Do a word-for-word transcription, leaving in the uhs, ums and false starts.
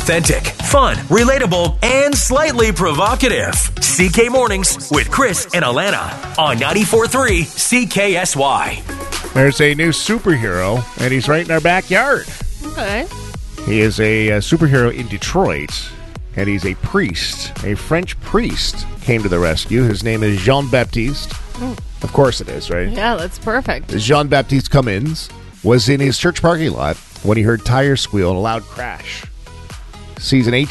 authentic, fun, relatable, and slightly provocative. C K Mornings with Chris and Alana on ninety-four point three C K S Y. There's a new superhero, and he's right in our backyard. Okay. He is a, uh superhero in Detroit, and he's a priest. A French priest came to the rescue. His name is Jean-Baptiste. Mm. Of course it is, right? Yeah, that's perfect. Jean-Baptiste Cummins was in his church parking lot when he heard tires squeal and a loud crash. Sees an eighteen